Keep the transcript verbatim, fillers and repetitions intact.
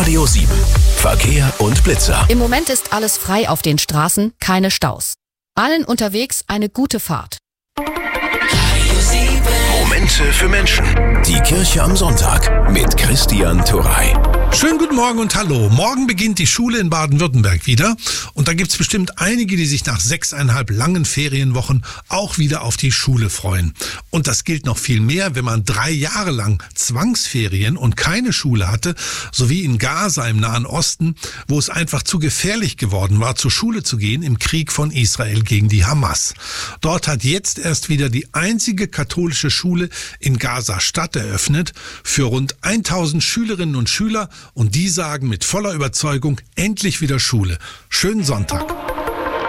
Radio sieben. Verkehr und Blitzer. Im Moment ist alles frei auf den Straßen, keine Staus. Allen unterwegs eine gute Fahrt. Momente für Menschen. Die Kirche am Sonntag mit Christian Turrey. Schönen guten Morgen und hallo. Morgen beginnt die Schule in Baden-Württemberg wieder. Und da gibt's bestimmt einige, die sich nach sechseinhalb langen Ferienwochen auch wieder auf die Schule freuen. Und das gilt noch viel mehr, wenn man drei Jahre lang Zwangsferien und keine Schule hatte, sowie in Gaza im Nahen Osten, wo es einfach zu gefährlich geworden war, zur Schule zu gehen im Krieg von Israel gegen die Hamas. Dort hat jetzt erst wieder die einzige katholische Schule in Gaza-Stadt eröffnet für rund tausend Schülerinnen und Schüler. Und die sagen mit voller Überzeugung, endlich wieder Schule. Schönen Sonntag.